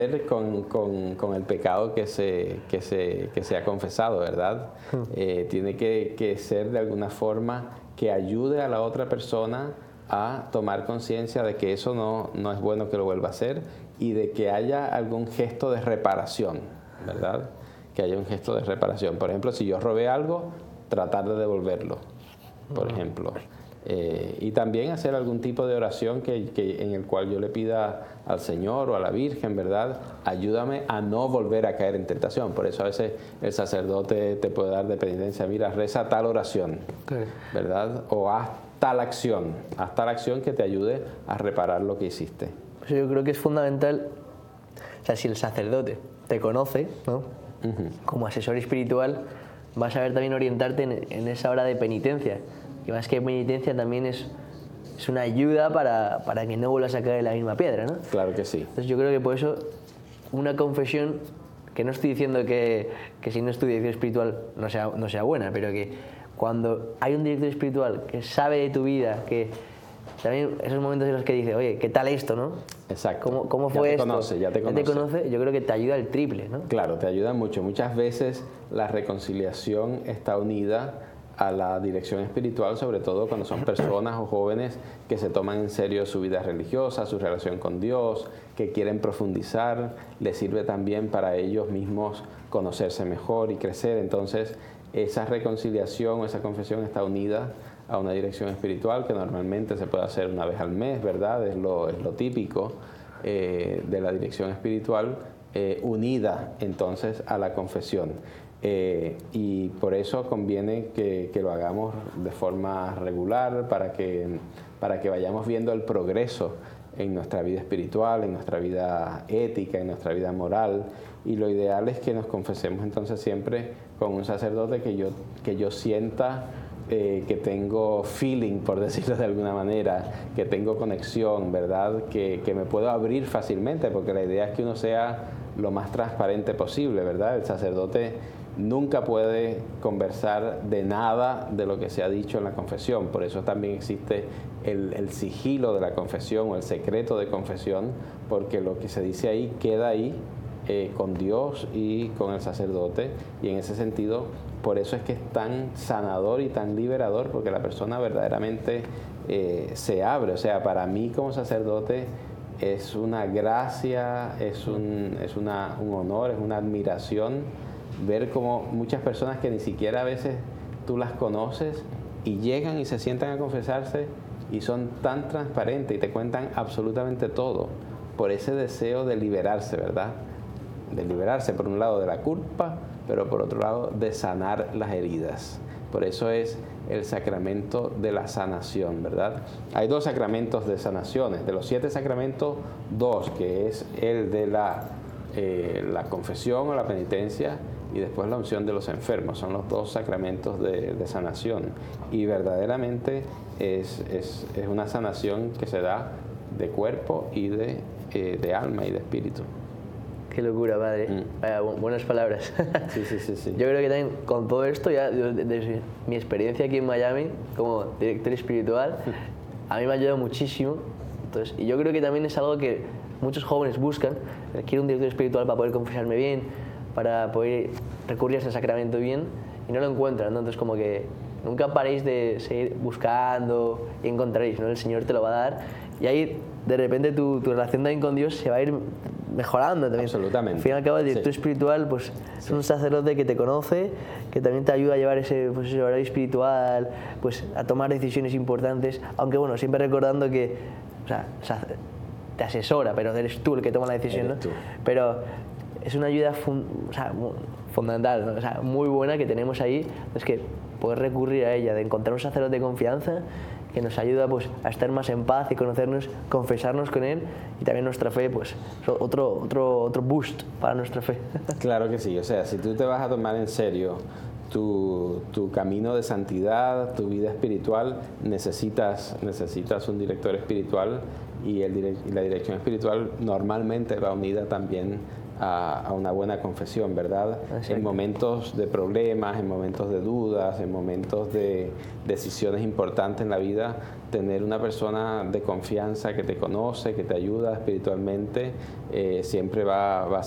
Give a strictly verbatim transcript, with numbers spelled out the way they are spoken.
Con, con, con el pecado que se, que se, que se ha confesado, ¿verdad? Hmm. Eh, tiene que, que ser de alguna forma que ayude a la otra persona a tomar conciencia de que eso no, no es bueno que lo vuelva a hacer y de que haya algún gesto de reparación, ¿verdad? Que haya un gesto de reparación. Por ejemplo, si yo robé algo, tratar de devolverlo, por uh-huh. ejemplo. Eh, y también hacer algún tipo de oración que, que, en el cual yo le pida al Señor o a la Virgen, ¿verdad? Ayúdame a no volver a caer en tentación. Por eso a veces el sacerdote te puede dar de penitencia, mira, reza tal oración, okay. ¿verdad? O haz tal acción, haz tal acción que te ayude a reparar lo que hiciste. Pues yo creo que es fundamental, o sea, si el sacerdote te conoce, ¿no? Uh-huh. Como asesor espiritual, vas a saber también orientarte en, en esa hora de penitencia. Y más que penitencia también es, es una ayuda para, para que no vuelvas a caer en la misma piedra, ¿no? Claro que sí. Entonces yo creo que por eso una confesión, que no estoy diciendo que, que si no es tu dirección espiritual no sea, no sea buena, pero que cuando hay un director espiritual que sabe de tu vida, que también esos momentos en los que dice, oye, ¿qué tal esto, no? Exacto. ¿Cómo, cómo fue ya te esto? Conoce, ya te conoce, ya te conoce. Yo creo que te ayuda el triple, ¿no? Claro, te ayuda mucho. Muchas veces la reconciliación está unida a la dirección espiritual, sobre todo cuando son personas o jóvenes que se toman en serio su vida religiosa, su relación con Dios, que quieren profundizar, les sirve también para ellos mismos conocerse mejor y crecer. Entonces, esa reconciliación o esa confesión está unida a una dirección espiritual que normalmente se puede hacer una vez al mes, ¿verdad? Es lo, es lo típico eh, de la dirección espiritual, eh, unida entonces a la confesión. Eh, y por eso conviene que, que lo hagamos de forma regular para que, para que vayamos viendo el progreso en nuestra vida espiritual, en nuestra vida ética, en nuestra vida moral. Y lo ideal es que nos confesemos entonces siempre con un sacerdote que yo, que yo sienta eh, que tengo feeling, por decirlo de alguna manera, que tengo conexión, ¿verdad? Que, que me puedo abrir fácilmente, porque la idea es que uno sea lo más transparente posible, ¿verdad? El sacerdote nunca puede conversar de nada de lo que se ha dicho en la confesión. Por eso también existe el, el sigilo de la confesión o el secreto de confesión, porque lo que se dice ahí queda ahí eh, con Dios y con el sacerdote. Y en ese sentido, por eso es que es tan sanador y tan liberador, porque la persona verdaderamente eh, se abre. O sea, para mí como sacerdote es una gracia, es un, es una, un honor, es una admiración ver como muchas personas que ni siquiera a veces tú las conoces y llegan y se sientan a confesarse y son tan transparentes y te cuentan absolutamente todo por ese deseo de liberarse, ¿verdad? De liberarse por un lado de la culpa, pero por otro lado de sanar las heridas. Por eso es el sacramento de la sanación, ¿verdad? Hay dos sacramentos de sanaciones. De los siete sacramentos, dos, que es el de la, eh, la confesión o la penitencia, y después la unción de los enfermos. Son los dos sacramentos de, de sanación. Y verdaderamente es, es, es una sanación que se da de cuerpo y de, eh, de alma y de espíritu. Qué locura, padre. Mm. Vaya, bu buenas palabras. Sí, sí, sí, sí. Yo creo que también con todo esto, ya desde de mi experiencia aquí en Miami como director espiritual, a mí me ha ayudado muchísimo. Entonces, y yo creo que también es algo que muchos jóvenes buscan. Quiero un director espiritual para poder confesarme bien, para poder recurrir a ese sacramento bien, y no lo encuentran, ¿no? Entonces como que nunca paréis de seguir buscando y encontraréis, ¿no? El Señor te lo va a dar, y ahí de repente tu, tu relación también con Dios se va a ir mejorando también. Absolutamente. Al fin y al cabo el director sí. espiritual pues sí. es un sacerdote que te conoce, que también te ayuda a llevar ese, pues, ese horario espiritual, pues a tomar decisiones importantes, aunque bueno, siempre recordando que, o sea, te asesora, pero eres tú el que toma la decisión, ¿no? Pero es una ayuda fun o sea, fundamental, ¿no? O sea, muy buena que tenemos ahí, es que poder recurrir a ella, de encontrar un sacerdote de confianza que nos ayuda pues, a estar más en paz y conocernos, confesarnos con él, y también nuestra fe, pues otro, otro, otro boost para nuestra fe. Claro que sí, o sea, si tú te vas a tomar en serio tu, tu camino de santidad, tu vida espiritual, necesitas, necesitas un director espiritual y, el direc- y la dirección espiritual normalmente va unida también a, a una buena confesión, ¿verdad? Exacto. En momentos de problemas, en momentos de dudas, en momentos de decisiones importantes en la vida, tener una persona de confianza que te conoce, que te ayuda espiritualmente, eh, siempre va, va a